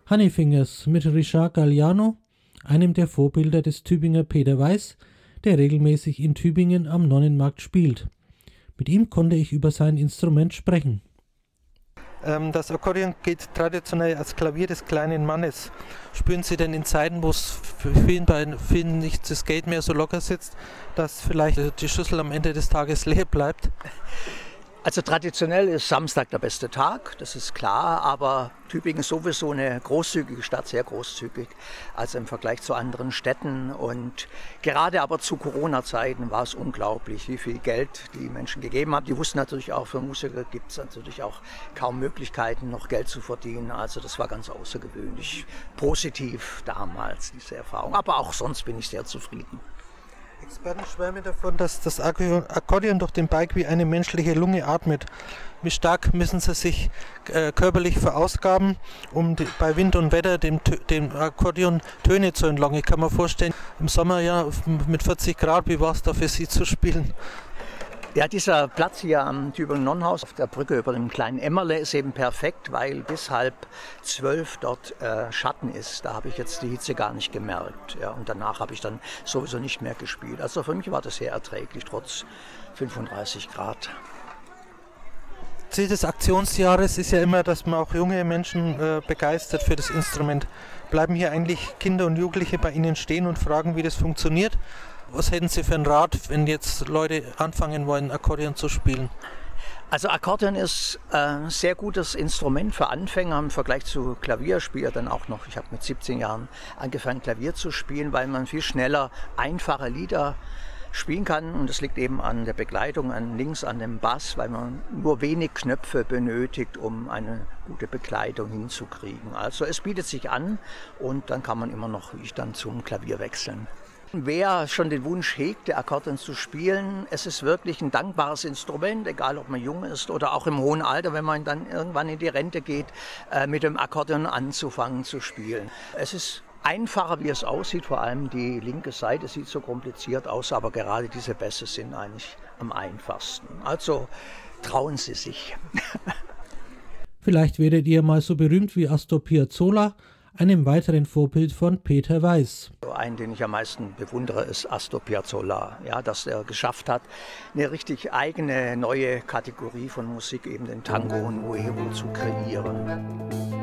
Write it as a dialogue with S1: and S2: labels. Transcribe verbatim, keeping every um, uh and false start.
S1: Honeyfingers mit Richard Galliano, einem der Vorbilder des Tübinger Peter Weiß, der regelmäßig in Tübingen am Nonnenmarkt spielt. Mit ihm konnte ich über sein Instrument sprechen.
S2: Das Akkordeon geht traditionell als Klavier des kleinen Mannes. Spüren Sie denn in Zeiten, wo es für vielen, bei vielen nicht das Geld mehr so locker sitzt, dass vielleicht die Schüssel am Ende des Tages leer bleibt?
S3: Also traditionell ist Samstag der beste Tag, das ist klar, aber Tübingen ist sowieso eine großzügige Stadt, sehr großzügig, also im Vergleich zu anderen Städten. Und gerade aber zu Corona-Zeiten war es unglaublich, wie viel Geld die Menschen gegeben haben. Die wussten natürlich auch, für Musiker gibt es natürlich auch kaum Möglichkeiten, noch Geld zu verdienen. Also das war ganz außergewöhnlich positiv damals, diese Erfahrung. Aber auch sonst bin ich sehr zufrieden.
S2: Experten schwärmen davon, dass das Akkordeon durch den Balg wie eine menschliche Lunge atmet. Wie stark müssen Sie sich äh, körperlich verausgaben, um die, bei Wind und Wetter dem, dem Akkordeon Töne zu entlocken? Ich kann mir vorstellen, im Sommer ja mit vierzig Grad, wie war es da für Sie zu spielen?
S3: Ja, dieser Platz hier am Tübinger Nonnenhaus auf der Brücke über dem kleinen Emmerle ist eben perfekt, weil bis halb zwölf dort äh, Schatten ist. Da habe ich jetzt die Hitze gar nicht gemerkt. Ja, und danach habe ich dann sowieso nicht mehr gespielt. Also für mich war das sehr erträglich, trotz fünfunddreißig Grad.
S2: Ziel des Aktionsjahres ist ja immer, dass man auch junge Menschen äh, begeistert für das Instrument. Bleiben hier eigentlich Kinder und Jugendliche bei Ihnen stehen und fragen, wie das funktioniert? Was hätten Sie für einen Rat, wenn jetzt Leute anfangen wollen, Akkordeon zu spielen?
S3: Also Akkordeon ist ein äh, sehr gutes Instrument für Anfänger im Vergleich zu Klavier. Ich spiele dann auch noch, ich habe mit siebzehn Jahren angefangen Klavier zu spielen, weil man viel schneller einfache Lieder spielen kann. Und das liegt eben an der Begleitung, an links an dem Bass, weil man nur wenig Knöpfe benötigt, um eine gute Begleitung hinzukriegen. Also es bietet sich an und dann kann man immer noch, wie ich dann, zum Klavier wechseln. Wer schon den Wunsch hegt, Akkordeon zu spielen, es ist wirklich ein dankbares Instrument, egal ob man jung ist oder auch im hohen Alter, wenn man dann irgendwann in die Rente geht, mit dem Akkordeon anzufangen zu spielen. Es ist einfacher, wie es aussieht, vor allem die linke Seite sieht so kompliziert aus, aber gerade diese Bässe sind eigentlich am einfachsten. Also trauen Sie sich.
S1: Vielleicht werdet ihr mal so berühmt wie Astor Piazzolla, einem weiteren Vorbild von Peter Weiß.
S3: Einen, den ich am meisten bewundere, ist Astor Piazzolla, ja, dass er geschafft hat, eine richtig eigene neue Kategorie von Musik, eben den Tango und Nuevo, zu kreieren.